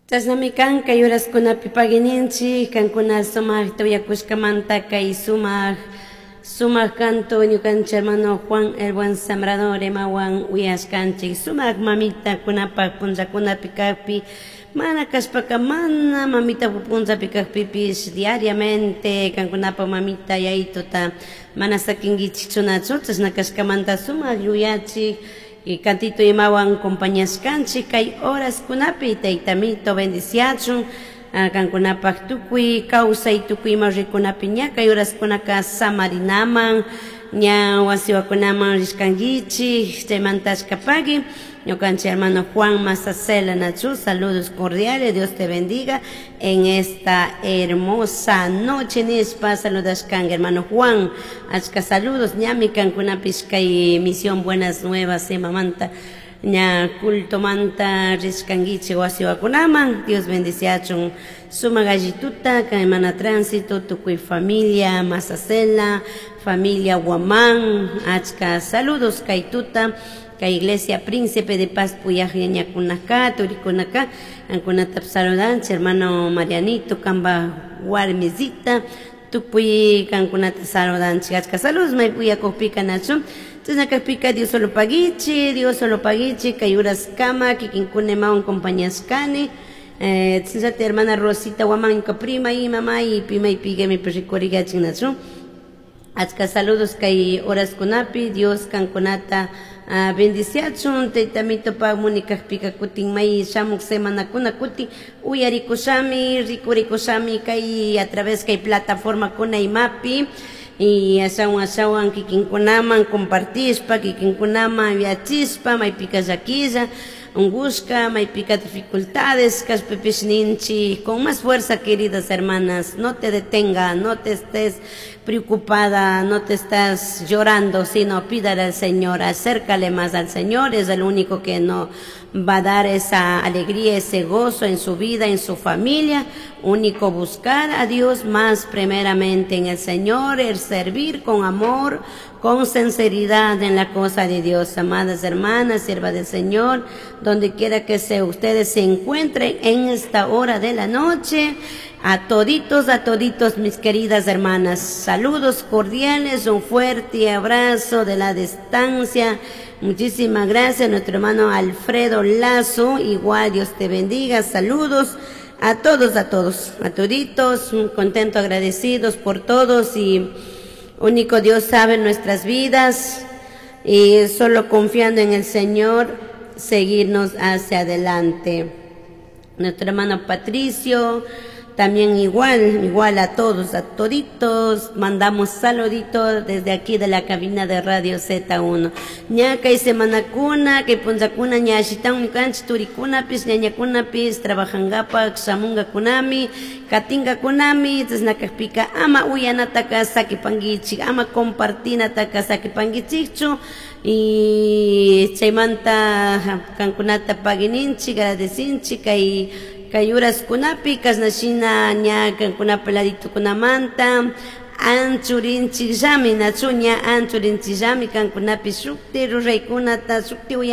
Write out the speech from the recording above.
Chasnami kanka yuraskunapi pagininchik kankuna sumak tuyakushkamanta kay sumak kanto ñukanchik hermano Juan el Buen Sembrador emawan uyashkanchik sumak mamita kunapak punllakunapi kaqpi mana kashpaka mana mamita punllapi kaqpipish diariamente kankunapak mamita yayituta mana sakinkichikchunachu chashna kashkamanta sumak yuyachik y cantito imawan compañashkanchik kay horas kunapi taytamito bendiciachun kankunapak tukuy kawsay tukuy ima rikunapi ña kay horas kunaka samarinaman ña wasiwakunaman rishkankichik chaymantashkapaki ñukanchik hermano Juan Masacela nachu saludos cordiales, Dios te bendiga en esta hermosa noche nispa saludashkan hermano Juan achka saludos ñami kankunapish kay misión buenas nuevas mamanta ña culto manta rishkankichik wasiwakunaman Dios bendiciachun suma gallituta kay mana tránsito tukuy familia Masacela familia Guamán achka saludos kay tuta kay Iglesia Príncipe de Paz Puyaj ñakunaka turikunaka ankunata saludanchik hermano Marianito kamba warmizita tupuy kankunata saludanchik achka saludos may puyakukpika nachu chasnakakpika Dios solo pagichi kay horas kama kikinkuna compañashkani chasnata hermana Rosita Guamán prima y mamá y pima y pigami perricorigachik nachu achka saludos kay horas kunapi Dios kankunata bendiciachun taytamito pagmunikakpika kutin may shamuk semanakuna kutin uyarikushami rikurikushami kay a través kay plataforma kuna imapi y ashawan kikinkunaman compartishpa kikinkunaman viachispa maypika llakilla ungushka maypika dificultades kashpipish ninchi con más fuerza queridas hermanas no te detenga no te estés preocupada no te estás llorando sino pídale al Señor acércale más al Señor es el único que no va a dar esa alegría ese gozo en su vida en su familia único buscar a Dios más primeramente en el Señor el servir con amor con sinceridad en la cosa de Dios amadas hermanas siervas del Señor donde quiera que ustedes se encuentren en esta hora de la noche a toditos mis queridas hermanas saludos cordiales un fuerte abrazo de la distancia muchísimas gracias nuestro hermano Alfredo Lazo igual Dios te bendiga saludos a todos a toditos contento agradecidos por todos y único Dios sabe nuestras vidas y solo confiando en el Señor seguirnos hacia adelante nuestro hermano Patricio también igual a toditos mandamos saluditos desde aquí de la cabina de Radio Z1 ña kay semanakuna kay punllakuna ña ashitan ñukanchik turikunapis ñañakunapis trabajangapak shamungakunami katingakunami chasnakakpika ama uyanataka sakipankichik ama compartinataka sakipankichikchu y chaymanta kankunata pagininchik agradecinchik kay horas kunapi kasnashina ña kankunapi laditukunamanta anchurinchik llami nachu ña anchurinchik llami kankunapi shukti ruraykunata shukti